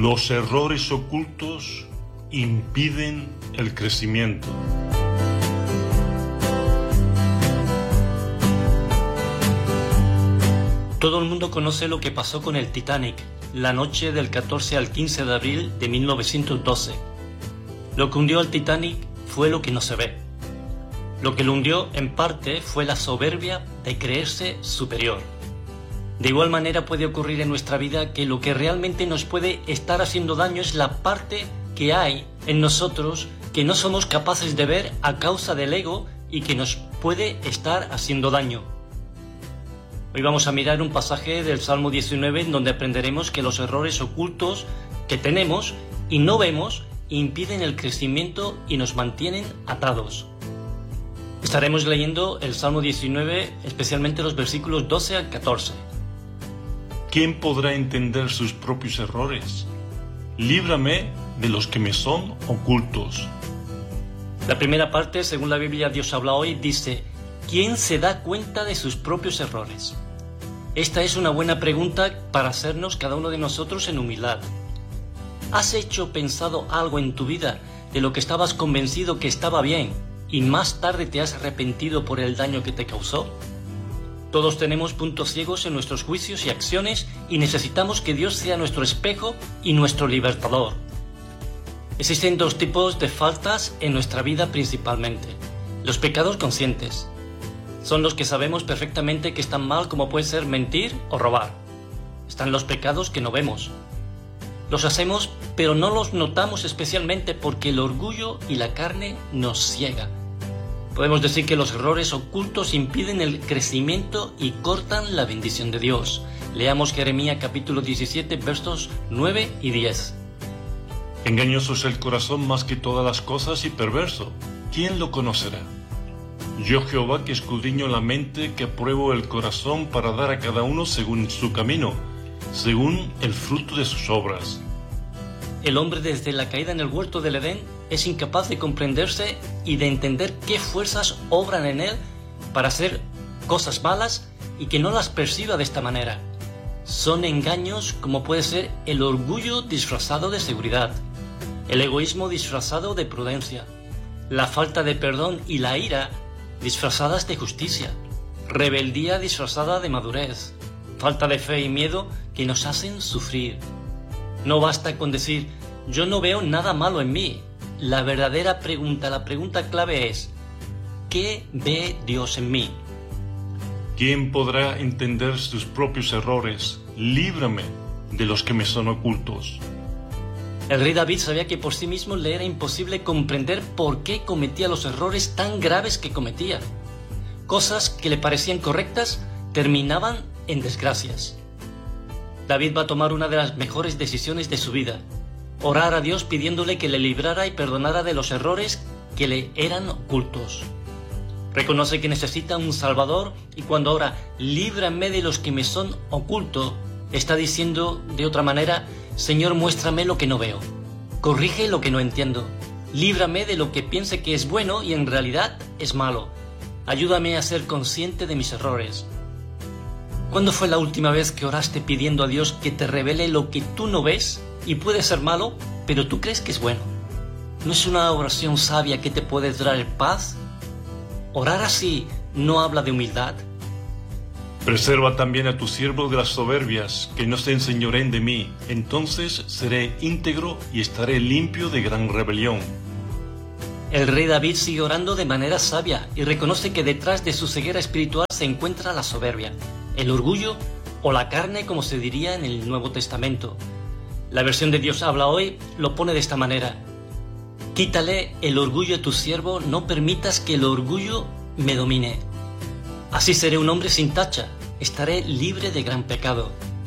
Los errores ocultos impiden el crecimiento. Todo el mundo conoce lo que pasó con el Titanic, la noche del 14 al 15 de abril de 1912. Lo que hundió al Titanic fue lo que no se ve. Lo que lo hundió, en parte, fue la soberbia de creerse superior. De igual manera puede ocurrir en nuestra vida que lo que realmente nos puede estar haciendo daño es la parte que hay en nosotros que no somos capaces de ver a causa del ego y que nos puede estar haciendo daño. Hoy vamos a mirar un pasaje del Salmo 19 en donde aprenderemos que los errores ocultos que tenemos y no vemos impiden el crecimiento y nos mantienen atados. Estaremos leyendo el Salmo 19, especialmente los versículos 12 al 14. ¿Quién podrá entender sus propios errores? Líbrame de los que me son ocultos. La primera parte, según la Biblia Dios habla hoy, dice: ¿quién se da cuenta de sus propios errores? Esta es una buena pregunta para hacernos cada uno de nosotros en humildad. ¿Has pensado algo en tu vida de lo que estabas convencido que estaba bien y más tarde te has arrepentido por el daño que te causó? Todos tenemos puntos ciegos en nuestros juicios y acciones y necesitamos que Dios sea nuestro espejo y nuestro libertador. Existen dos tipos de faltas en nuestra vida principalmente. Los pecados conscientes. Son los que sabemos perfectamente que están mal, como puede ser mentir o robar. Están los pecados que no vemos. Los hacemos, pero no los notamos especialmente porque el orgullo y la carne nos ciega. Podemos decir que los errores ocultos impiden el crecimiento y cortan la bendición de Dios. Leamos Jeremías capítulo 17, versos 9 y 10. Engañoso es el corazón más que todas las cosas y perverso. ¿Quién lo conocerá? Yo, Jehová, que escudriño la mente, que apruebo el corazón para dar a cada uno según su camino, según el fruto de sus obras. El hombre desde la caída en el huerto del Edén es incapaz de comprenderse y de entender qué fuerzas obran en él para hacer cosas malas y que no las perciba de esta manera. Son engaños como puede ser el orgullo disfrazado de seguridad, el egoísmo disfrazado de prudencia, la falta de perdón y la ira disfrazadas de justicia, rebeldía disfrazada de madurez, falta de fe y miedo que nos hacen sufrir. No basta con decir, yo no veo nada malo en mí. La verdadera pregunta, la pregunta clave es, ¿qué ve Dios en mí? ¿Quién podrá entender sus propios errores? Líbrame de los que me son ocultos. El rey David sabía que por sí mismo le era imposible comprender por qué cometía los errores tan graves que cometía. Cosas que le parecían correctas terminaban en desgracias. David va a tomar una de las mejores decisiones de su vida: orar a Dios pidiéndole que le librara y perdonara de los errores que le eran ocultos. Reconoce que necesita un Salvador y cuando ora, líbrame de los que me son ocultos, está diciendo de otra manera, Señor, muéstrame lo que no veo, corrige lo que no entiendo, líbrame de lo que piense que es bueno y en realidad es malo, ayúdame a ser consciente de mis errores. ¿Cuándo fue la última vez que oraste pidiendo a Dios que te revele lo que tú no ves y puede ser malo, pero tú crees que es bueno? ¿No es una oración sabia que te puede traer paz? ¿Orar así no habla de humildad? Preserva también a tus siervos de las soberbias, que no se enseñoreen de mí. Entonces seré íntegro y estaré limpio de gran rebelión. El rey David sigue orando de manera sabia y reconoce que detrás de su ceguera espiritual se encuentra la soberbia, el orgullo o la carne, como se diría en el Nuevo Testamento. La versión de Dios habla hoy lo pone de esta manera: quítale el orgullo a tu siervo, no permitas que el orgullo me domine. Así seré un hombre sin tacha, estaré libre de gran pecado.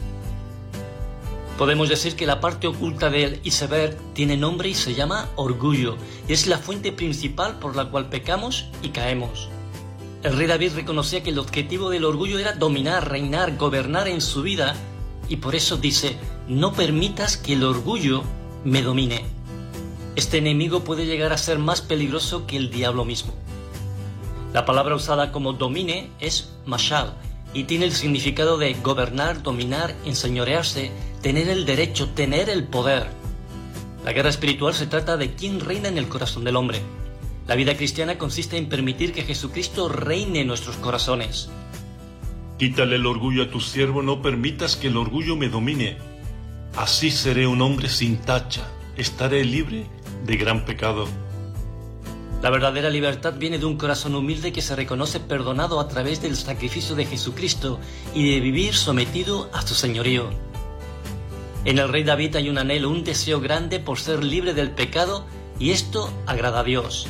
Podemos decir que la parte oculta del iceberg tiene nombre y se llama orgullo, y es la fuente principal por la cual pecamos y caemos. El rey David reconocía que el objetivo del orgullo era dominar, reinar, gobernar en su vida, y por eso dice, no permitas que el orgullo me domine. Este enemigo puede llegar a ser más peligroso que el diablo mismo. La palabra usada como domine es mashal y tiene el significado de gobernar, dominar, enseñorearse, tener el derecho, tener el poder. La guerra espiritual se trata de quién reina en el corazón del hombre. La vida cristiana consiste en permitir que Jesucristo reine en nuestros corazones. Quítale el orgullo a tu siervo, no permitas que el orgullo me domine. Así seré un hombre sin tacha, estaré libre de gran pecado. La verdadera libertad viene de un corazón humilde que se reconoce perdonado a través del sacrificio de Jesucristo y de vivir sometido a su señorío. En el rey David hay un anhelo, un deseo grande por ser libre del pecado, y esto agrada a Dios.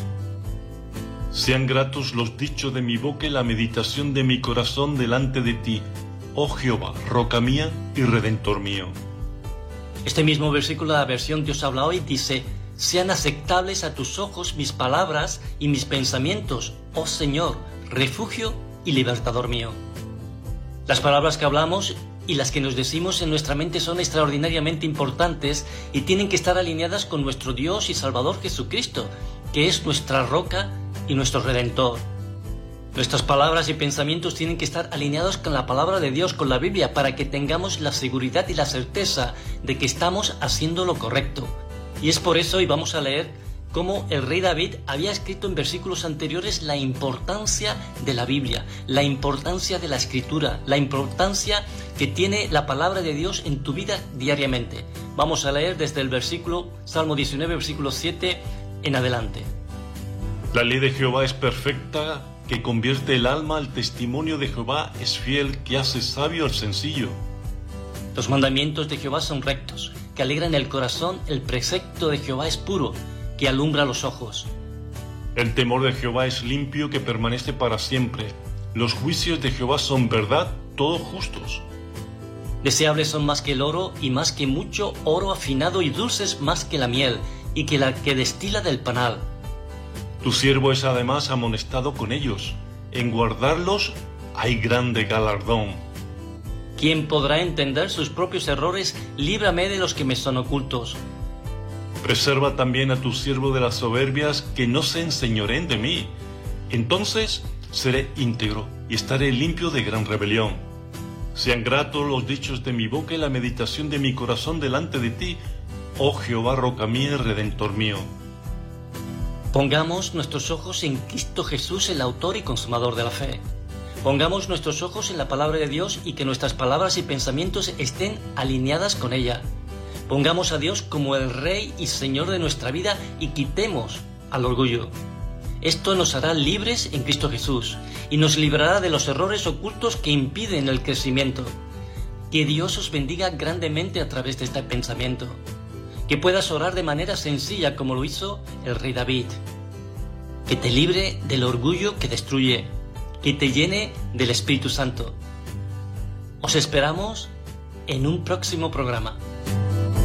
Sean gratos los dichos de mi boca y la meditación de mi corazón delante de ti, oh Jehová, roca mía y redentor mío. Este mismo versículo de la versión Dios habla hoy dice: sean aceptables a tus ojos mis palabras y mis pensamientos, oh Señor, refugio y libertador mío. Las palabras que hablamos y las que nos decimos en nuestra mente son extraordinariamente importantes y tienen que estar alineadas con nuestro Dios y Salvador Jesucristo, que es nuestra roca y nuestro Redentor. Nuestras palabras y pensamientos tienen que estar alineados con la palabra de Dios, con la Biblia, para que tengamos la seguridad y la certeza de que estamos haciendo lo correcto. Y es por eso, y vamos a leer, cómo el rey David había escrito en versículos anteriores la importancia de la Biblia, la importancia de la Escritura, la importancia que tiene la palabra de Dios en tu vida diariamente. Vamos a leer desde el versículo, Salmo 19, versículo 7 en adelante. La ley de Jehová es perfecta, que convierte el alma. Al testimonio de Jehová es fiel, que hace sabio al sencillo. Los mandamientos de Jehová son rectos, que alegran el corazón. El precepto de Jehová es puro, que alumbra los ojos. El temor de Jehová es limpio, que permanece para siempre. Los juicios de Jehová son verdad, todos justos. Deseables son más que el oro, y más que mucho oro afinado, y dulces más que la miel, y que la que destila del panal. Tu siervo es además amonestado con ellos. En guardarlos hay grande galardón. ¿Quién podrá entender sus propios errores? Líbrame de los que me son ocultos. Preserva también a tu siervo de las soberbias, que no se enseñoreen de mí. Entonces seré íntegro y estaré limpio de gran rebelión. Sean gratos los dichos de mi boca y la meditación de mi corazón delante de ti, oh Jehová, roca mía y redentor mío. Pongamos nuestros ojos en Cristo Jesús, el autor y consumador de la fe. Pongamos nuestros ojos en la palabra de Dios y que nuestras palabras y pensamientos estén alineadas con ella. Pongamos a Dios como el Rey y Señor de nuestra vida y quitemos al orgullo. Esto nos hará libres en Cristo Jesús y nos librará de los errores ocultos que impiden el crecimiento. Que Dios os bendiga grandemente a través de este pensamiento. Que puedas orar de manera sencilla como lo hizo el rey David. Que te libre del orgullo que destruye. Que te llene del Espíritu Santo. Os esperamos en un próximo programa.